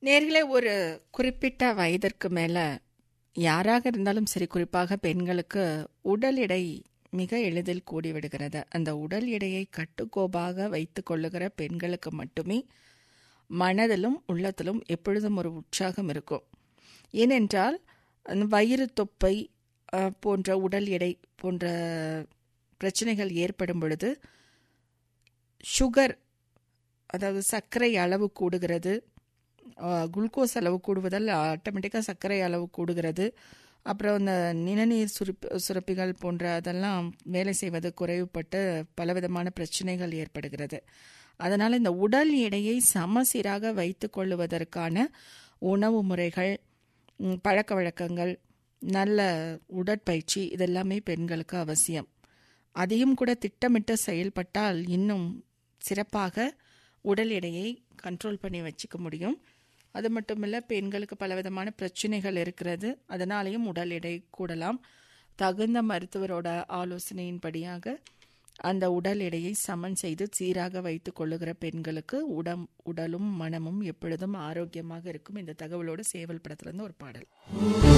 நேர்களே, ஒரு குறிப்பிட்ட வயதிற்கு மேல யாராக இருந்தாலும் சரி, குறிப்பாக பெண்களுக்கு உடல் எடை மிக எளிதில் கூடிவிடுகிறது. அந்த உடல் எடையை கட்டுக்கோப்பாக வைத்துக் கொள்ளுகிற பெண்களுக்கு மட்டுமே மனதிலும் உள்ளத்திலும் எப்பொழுதும் ஒரு உற்சாகம் இருக்கும். ஏனென்றால் அந்த வயிறு தொப்பை போன்ற உடல் எடை போன்ற பிரச்சனைகள் ஏற்படும் பொழுது சுகர், அதாவது சர்க்கரை அளவு கூடுகிறது. குளுக்கோஸ் அளவு கூடுவதால் ஆட்டோமேட்டிக்காக சர்க்கரை அளவு கூடுகிறது. அப்புறம் இந்த நிணநீர் சுரப்பிகள் போன்ற அதெல்லாம் வேலை செய்வது குறைவுபட்டு பலவிதமான பிரச்சனைகள் ஏற்படுகிறது. அதனால் இந்த உடல் எடையை சமசீராக வைத்து கொள்ளுவதற்கான உணவு முறைகள், பழக்க வழக்கங்கள், நல்ல உடற்பயிற்சி இதெல்லாமே பெண்களுக்கு அவசியம். அதையும் கூட திட்டமிட்டு செயல்பட்டால் இன்னும் சிறப்பாக உடல் எடையை கண்ட்ரோல் பண்ணி வச்சுக்க முடியும். அது மட்டும் இல்லை, பெண்களுக்கு பலவிதமான பிரச்சனைகள் இருக்கிறது, அதனாலேயும் உடல் எடை கூடலாம். தகுந்த மருத்துவரோட ஆலோசனையின்படியாக அந்த உடல் எடையை சமன் செய்து சீராக வைத்து கொள்ளுகிற பெண்களுக்கு உடலும் மனமும் எப்பொழுதும் ஆரோக்கியமாக இருக்கும். இந்த தகவலோடு சேவல் படத்திலிருந்து ஒரு பாடல்.